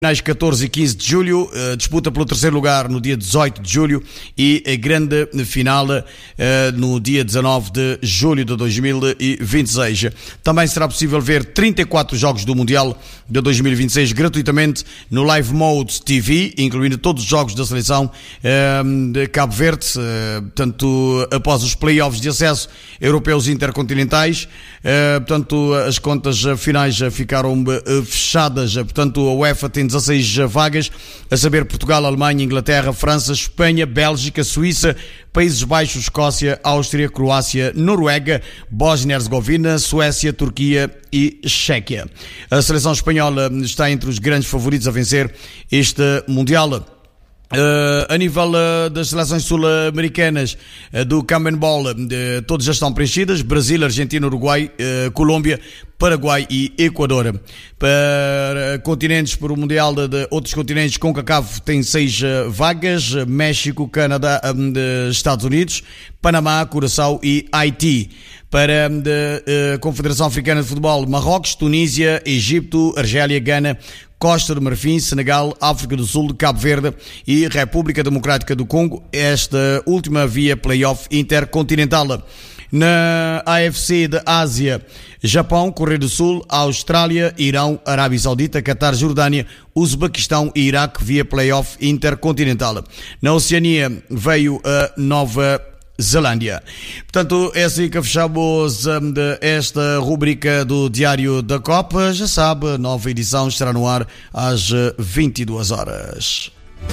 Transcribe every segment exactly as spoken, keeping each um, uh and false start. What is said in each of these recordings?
Finais catorze e quinze de julho, disputa pelo terceiro lugar no dia dezoito de julho e a grande final no dia dezanove de julho de dois mil e vinte e seis. Também será possível ver trinta e quatro jogos do Mundial de dois mil e vinte e seis gratuitamente no Live Mode T V, incluindo todos os jogos da seleção de Cabo Verde, portanto, após os play-offs de acesso europeus e intercontinentais. Portanto, as contas finais ficaram fechadas, portanto, a UEFA tem dezasseis vagas, a saber Portugal, Alemanha, Inglaterra, França, Espanha, Bélgica, Suíça, Países Baixos, Escócia, Áustria, Croácia, Noruega, Bósnia-Herzegovina, Suécia, Turquia e Chequia. A seleção espanhola está entre os grandes favoritos a vencer este Mundial. Uh, a nível uh, das seleções sul-americanas uh, do Comebol, uh, todas já estão preenchidas: Brasil, Argentina, Uruguai, uh, Colômbia, Paraguai e Equador. Para continentes, para o Mundial de, de outros continentes, CONCACAF tem seis uh, vagas: México, Canadá, um, de Estados Unidos, Panamá, Curaçao e Haiti. Para a uh, Confederação Africana de Futebol, Marrocos, Tunísia, Egito, Argélia, Gana, Costa do Marfim, Senegal, África do Sul, Cabo Verde e República Democrática do Congo, esta última via play-off intercontinental. Na A F C da Ásia, Japão, Coreia do Sul, Austrália, Irão, Arábia Saudita, Catar, Jordânia, Uzbequistão e Iraque via play-off intercontinental. Na Oceania veio a Nova Zelândia. Portanto, é assim que fechamos um, esta rubrica do Diário da Copa. Já sabe, a nova edição estará no ar às vinte e duas horas.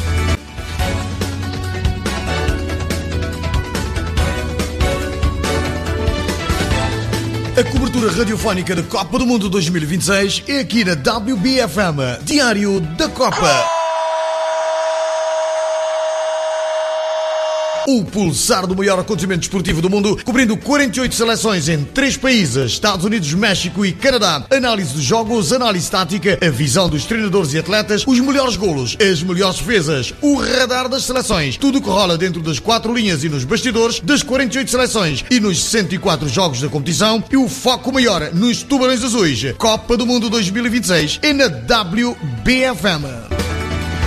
A cobertura radiofónica da Copa do Mundo dois mil e vinte e seis é aqui na W B F M, Diário da Copa. O pulsar do maior acontecimento desportivo do mundo, cobrindo quarenta e oito seleções em três países, Estados Unidos, México e Canadá. Análise dos jogos, análise tática, a visão dos treinadores e atletas, os melhores golos, as melhores defesas, o radar das seleções. Tudo que rola dentro das quatro linhas e nos bastidores das quarenta e oito seleções e nos sessenta e quatro jogos da competição, e o foco maior nos Tubarões Azuis. Copa do Mundo dois mil e vinte e seis é na W B F M.